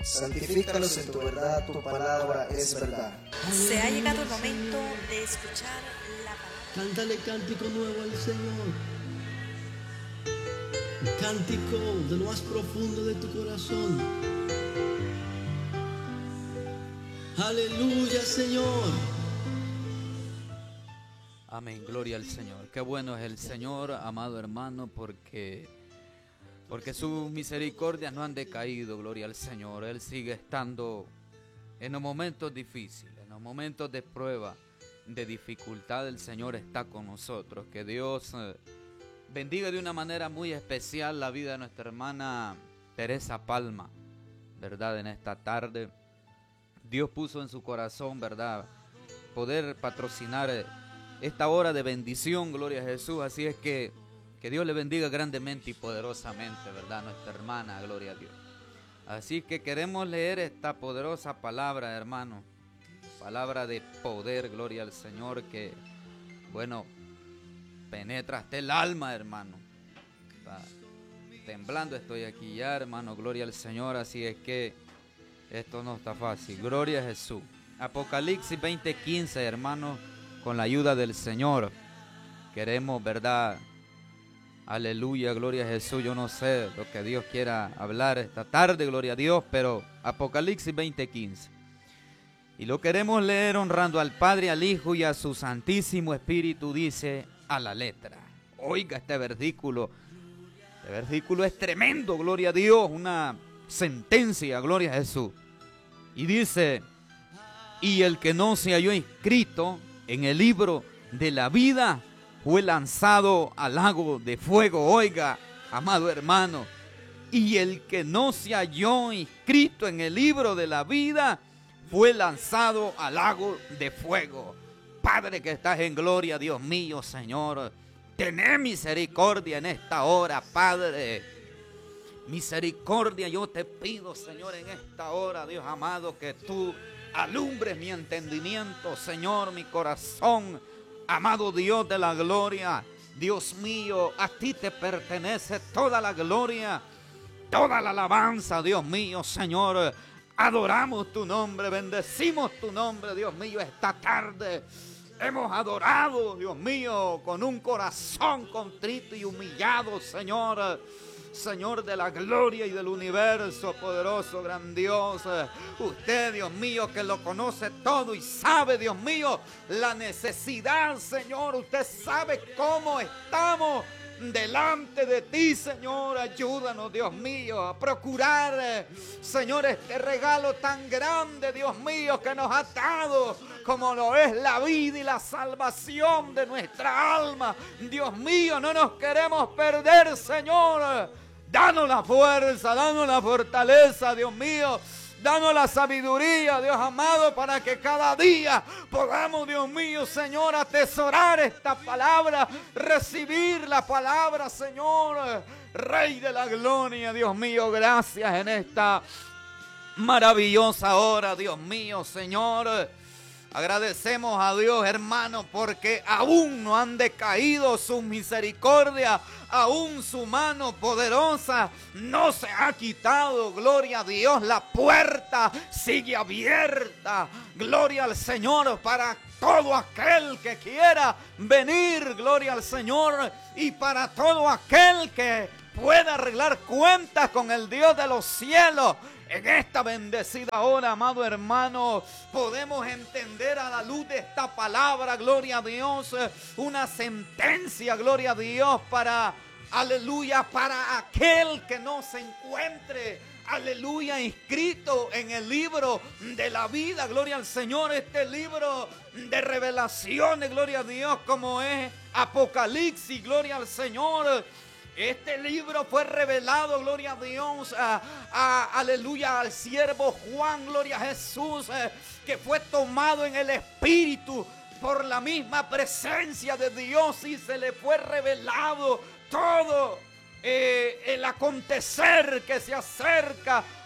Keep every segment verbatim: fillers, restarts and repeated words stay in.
Santifícalos en tu verdad, tu palabra es verdad. Se ha llegado el momento de escuchar la palabra. Cántale cántico nuevo al Señor. Un cántico de lo más profundo de tu corazón. Aleluya, Señor. Amén, gloria al Señor. Qué bueno es el Señor, amado hermano, porque, porque sus misericordias no han decaído, gloria al Señor. Él sigue estando en los momentos difíciles, en los momentos de prueba, de dificultad. El Señor está con nosotros. Que Dios eh, bendiga de una manera muy especial la vida de nuestra hermana Teresa Palma, ¿verdad? En esta tarde Dios puso en su corazón, ¿verdad?, poder patrocinar eh, esta hora de bendición, gloria a Jesús. Así es que que Dios le bendiga grandemente y poderosamente, ¿verdad?, nuestra hermana, gloria a Dios. Así que queremos leer esta poderosa palabra, hermano, palabra de poder, gloria al Señor, que, bueno, penetra hasta el alma, hermano. Está temblando estoy aquí ya, hermano, gloria al Señor. Así es que esto no está fácil, gloria a Jesús. Apocalipsis veinte quince, hermano, con la ayuda del Señor queremos, ¿verdad? Aleluya, gloria a Jesús. Yo no sé lo que Dios quiera hablar esta tarde, gloria a Dios, pero Apocalipsis veinte quince. Y lo queremos leer honrando al Padre, al Hijo y a su Santísimo Espíritu, dice a la letra. Oiga este versículo. Este versículo es tremendo, gloria a Dios, una sentencia, gloria a Jesús. Y dice: y el que no se halló inscrito en el libro de la vida fue lanzado al lago de fuego. Oiga, amado hermano, y el que no se halló inscrito en el libro de la vida fue lanzado al lago de fuego. Padre que estás en gloria, Dios mío, Señor, tené misericordia en esta hora, Padre. Misericordia yo te pido, Señor, en esta hora, Dios amado, que tú alumbres mi entendimiento, Señor, mi corazón. Amado Dios de la gloria, Dios mío, a ti te pertenece toda la gloria, toda la alabanza, Dios mío, Señor. Adoramos tu nombre, bendecimos tu nombre, Dios mío, esta tarde. Hemos adorado, Dios mío, con un corazón contrito y humillado, Señor. Señor de la gloria y del universo, poderoso, grandioso. Usted, Dios mío, que lo conoce todo y sabe, Dios mío, la necesidad, Señor. Usted sabe cómo estamos delante de ti, Señor. Ayúdanos, Dios mío, a procurar, Señor, este regalo tan grande, Dios mío, que nos ha dado, como lo es la vida y la salvación de nuestra alma. Dios mío, no nos queremos perder, Señor. Danos la fuerza, danos la fortaleza, Dios mío. Danos la sabiduría, Dios amado, para que cada día podamos, Dios mío, Señor, atesorar esta palabra, recibir la palabra, Señor, Rey de la gloria, Dios mío. Gracias en esta maravillosa hora, Dios mío, Señor. Agradecemos a Dios, hermano, porque aún no han decaído sus misericordias, aún su mano poderosa no se ha quitado. Gloria a Dios, la puerta sigue abierta. Gloria al Señor para todo aquel que quiera venir. Gloria al Señor, y para todo aquel que pueda arreglar cuentas con el Dios de los cielos. En esta bendecida hora, amado hermano, podemos entender a la luz de esta palabra, gloria a Dios, una sentencia, gloria a Dios, para, aleluya, para aquel que no se encuentre, aleluya, inscrito en el libro de la vida, gloria al Señor, este libro de revelaciones, gloria a Dios, como es Apocalipsis, gloria al Señor. Este libro fue revelado, gloria a Dios, a, a, aleluya, al siervo Juan, gloria a Jesús, eh, que fue tomado en el Espíritu por la misma presencia de Dios y se le fue revelado todo eh, el acontecer que se acerca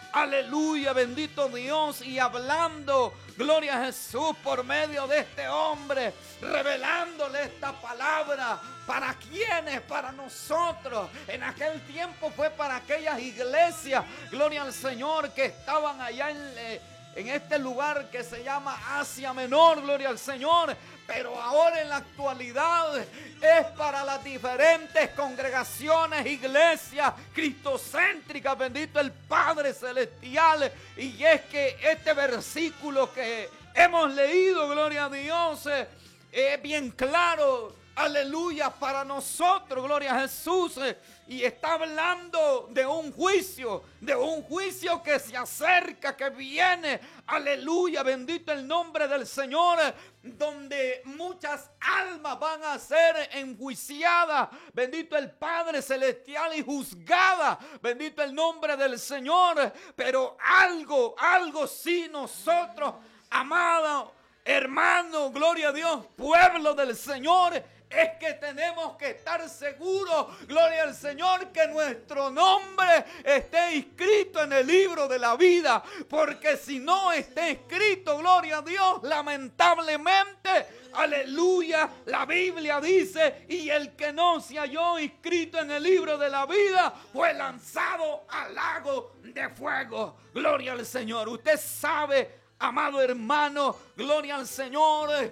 aleluya, bendito Dios, y hablando, gloria a Jesús, por medio de este hombre, revelándole esta palabra. ¿Para quiénes? Para nosotros. En aquel tiempo fue para aquellas iglesias, gloria al Señor, que estaban allá en, eh, en este lugar que se llama Asia Menor, gloria al Señor. Pero ahora en la actualidad es para las diferentes congregaciones, iglesias cristocéntricas, bendito el Padre Celestial. Y es que este versículo que hemos leído, gloria a Dios, eh, es bien claro. Aleluya, para nosotros, gloria a Jesús. Y está hablando de un juicio, de un juicio que se acerca, que viene. Aleluya, bendito el nombre del Señor, donde muchas almas van a ser enjuiciadas. Bendito el Padre Celestial y juzgadas. Bendito el nombre del Señor. Pero algo, algo sí nosotros, amados hermanos, gloria a Dios, pueblo del Señor, es que tenemos que estar seguros, gloria al Señor, que nuestro nombre esté inscrito en el libro de la vida. Porque si no está escrito, gloria a Dios, lamentablemente, aleluya, la Biblia dice, y el que no se halló inscrito en el libro de la vida fue lanzado al lago de fuego. Gloria al Señor. Usted sabe, amado hermano, gloria al Señor,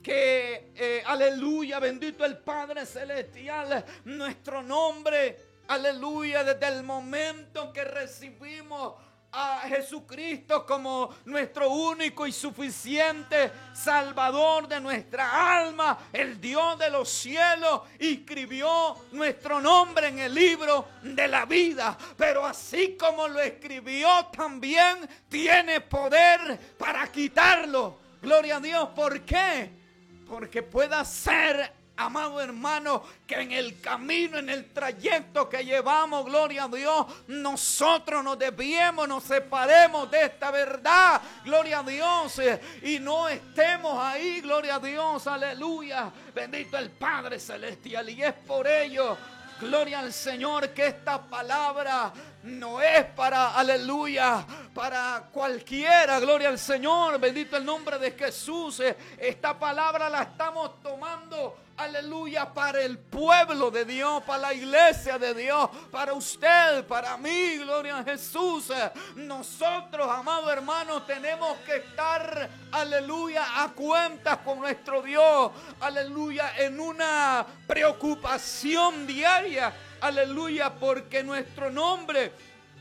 que, eh, aleluya, bendito el Padre Celestial, nuestro nombre, aleluya, desde el momento que recibimos a Jesucristo como nuestro único y suficiente Salvador de nuestra alma, el Dios de los cielos escribió nuestro nombre en el libro de la vida. Pero así como lo escribió, también tiene poder para quitarlo. Gloria a Dios. ¿Por qué? Porque pueda ser, amado hermano, que en el camino, en el trayecto que llevamos, gloria a Dios, nosotros nos desviemos, nos separemos de esta verdad, gloria a Dios, eh, y no estemos ahí, gloria a Dios, aleluya, bendito el Padre Celestial. Y es por ello, gloria al Señor, que esta palabra no es para, aleluya, para cualquiera, gloria al Señor, bendito el nombre de Jesús. Esta palabra la estamos tomando, aleluya, para el pueblo de Dios, para la iglesia de Dios, para usted, para mí, gloria a Jesús. Nosotros, amados hermanos, tenemos que estar, aleluya, a cuentas con nuestro Dios, aleluya, en una preocupación diaria, aleluya, porque nuestro nombre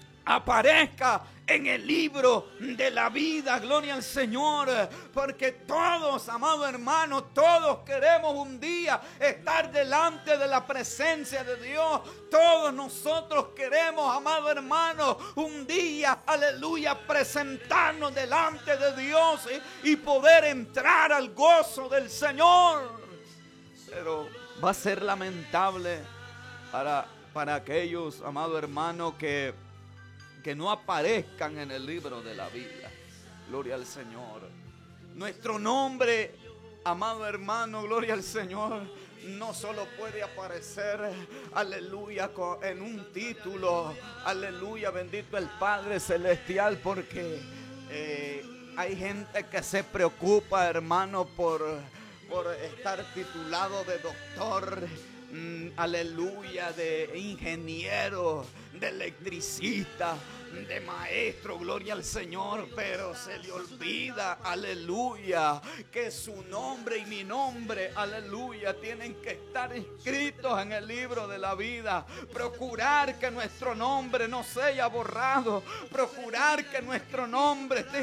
aparezca en el libro de la vida, gloria al Señor, porque todos, amados hermanos, todos queremos un día estar delante de la presencia de Dios. Todos nosotros queremos, amados hermanos, un día, aleluya, presentarnos delante de Dios y, y poder entrar al gozo del Señor. Pero va a ser lamentable para, para aquellos, amados hermanos, que que no aparezcan en el libro de la vida. Gloria al Señor. Nuestro nombre, amado hermano, gloria al Señor, no solo puede aparecer, aleluya, en un título, aleluya, bendito el Padre Celestial, porque eh, hay gente que se preocupa, hermano, por, por estar titulado de doctor, mm, aleluya, de ingeniero, de electricista, de maestro, gloria al Señor, pero se le olvida, aleluya, que su nombre y mi nombre, aleluya, tienen que estar inscritos en el libro de la vida. Procurar que nuestro nombre no sea borrado, procurar que nuestro nombre esté